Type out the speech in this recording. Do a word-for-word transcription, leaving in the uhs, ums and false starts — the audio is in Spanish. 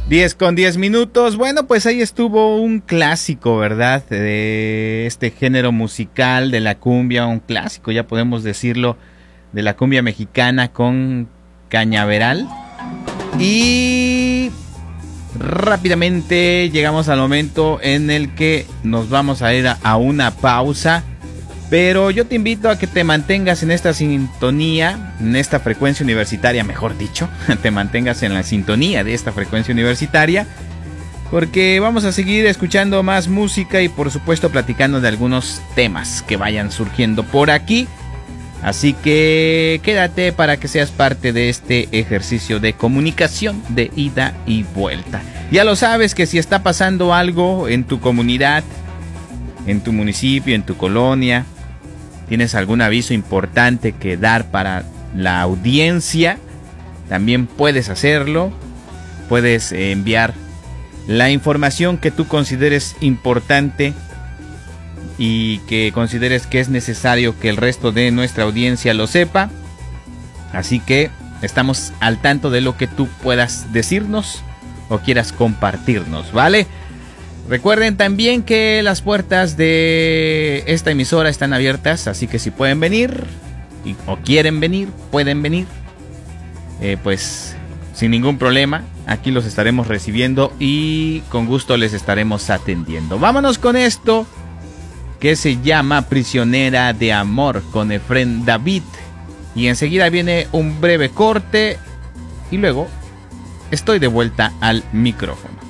diez con diez minutos. Bueno, pues ahí estuvo un clásico, ¿verdad? De este género musical de la cumbia, un clásico, ya podemos decirlo, de la cumbia mexicana con Cañaveral. Y rápidamente llegamos al momento en el que nos vamos a ir a, a una pausa. Pero yo te invito a que te mantengas en esta sintonía, en esta frecuencia universitaria, mejor dicho, te mantengas en la sintonía de esta frecuencia universitaria, porque vamos a seguir escuchando más música y por supuesto platicando de algunos temas que vayan surgiendo por aquí. Así que quédate para que seas parte de este ejercicio de comunicación de ida y vuelta. Ya lo sabes que si está pasando algo en tu comunidad, en tu municipio, en tu colonia, tienes algún aviso importante que dar para la audiencia, también puedes hacerlo. Puedes enviar la información que tú consideres importante y que consideres que es necesario que el resto de nuestra audiencia lo sepa. Así que estamos al tanto de lo que tú puedas decirnos o quieras compartirnos, ¿vale? Recuerden también que las puertas de esta emisora están abiertas, así que si pueden venir y, o quieren venir, pueden venir, eh, pues sin ningún problema, aquí los estaremos recibiendo y con gusto les estaremos atendiendo. Vámonos con esto que se llama Prisionera de Amor con Efrén David, y enseguida viene un breve corte y luego estoy de vuelta al micrófono.